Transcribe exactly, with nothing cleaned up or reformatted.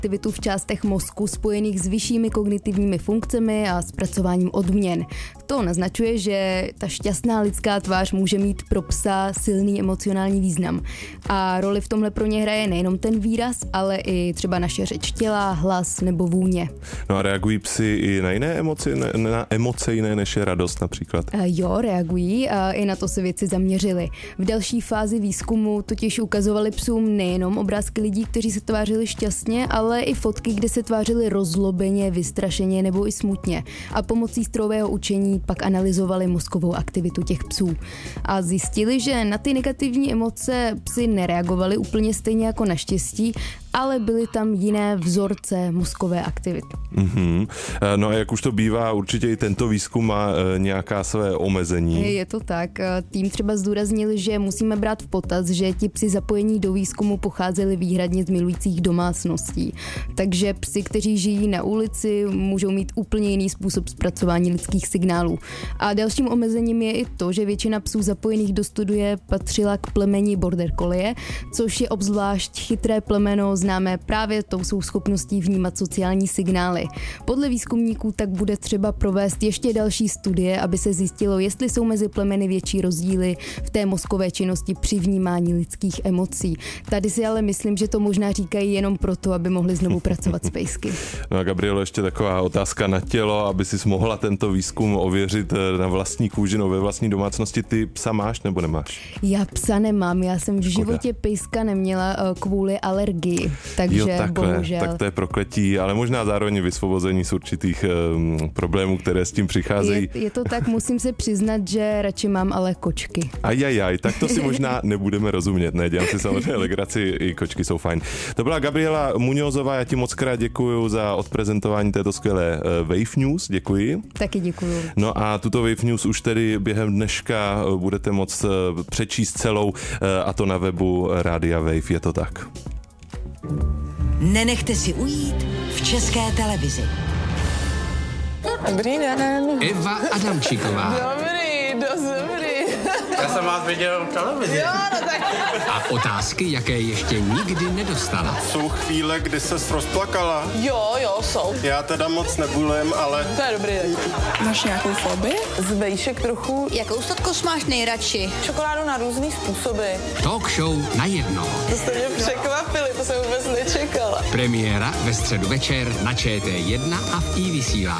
aktivitu v částech mozku spojených s vyššími kognitivními funkcemi a zpracováním odměn. To naznačuje, že ta šťastná lidská tvář může mít pro psa silný emocionální význam. A roli v tomhle pro ně hraje nejenom ten výraz, ale i třeba naše řeč těla, hlas nebo vůně. No a reagují psi i na jiné emoce, na emoce jiné než je radost například? Jo, reagují a i na to se vědci zaměřili. V další fázi výzkumu totiž ukazovali psům nejenom obrázky lidí, kteří se tvářili šťastně, ale i fotky, kde se tvářili rozlobeně, vystrašeně nebo i smutně. A pomocí strojového učení pak analyzovali mozkovou aktivitu těch psů. A zjistili, že na ty negativní emoce psi nereagovali úplně stejně jako na štěstí, ale byly tam jiné vzorce mozkové aktivity. Mm-hmm. No a jak už to bývá, určitě i tento výzkum má nějaká své omezení. Je to tak. Tým třeba zdůraznil, že musíme brát v potaz, že ti psi zapojení do výzkumu pocházeli výhradně z milujících domácností. Takže psi, kteří žijí na ulici, můžou mít úplně jiný způsob zpracování lidských signálů. A dalším omezením je i to, že většina psů zapojených do studie patřila k plemeni border collie, což je obzvlášť chytré plemeno známé právě tou svou schopností vnímat sociální signály. Podle výzkumníků tak bude třeba provést ještě další studie, aby se zjistilo, jestli jsou mezi plemeny větší rozdíly v té mozkové činnosti při vnímání lidských emocí. Tady si ale myslím, že to možná říkají jenom proto, aby mohli znovu pracovat s pejsky. No a Gabrielo, ještě taková otázka na tělo, aby si mohla tento výzkum ověřit na vlastní kůži, no ve vlastní domácnosti. Ty psa máš nebo nemáš? Já psa nemám, já jsem v životě pejska neměla kvůli alergii, takže jo, takhle, bohužel. Tak to je prokletí, ale možná zároveň vysvobození z určitých um, problémů, které s tím přicházejí. Je, je to tak, musím se přiznat, že radši mám ale kočky. Ajajaj, tak to si možná nebudeme rozumět, ne? Dělám si samozřejmě legraci, i kočky jsou fajn. To byla Gabriela Muñozová, já ti moc krát děkuju za odprezentování této skvělé uh, Wave News, děkuji. Taky děkuju. No a tuto Wave News už tedy během dneška budete moct přečíst celou, a to na webu Rádia Wave, je to tak. Nenechte si ujít v České televizi. Dobrý den. Eva Adamčíková. Dobrý, dost dobrý. Já jsem vás viděl v televizi. Jo, no tak. A otázky, jaké ještě nikdy nedostala. Jsou chvíle, kdy se rozplakala. Jo, jo, jsou. Já teda moc nebulím, ale... To je dobrý taky. Máš nějakou fobii? Z vejšek trochu. Jakou sladkost máš nejradši? Čokoládu na různý způsoby. Talk show na jedno. To jste mě překvapili, to jsem vůbec nečekala. Premiéra ve středu večer na Č T jedna a v iVysílání.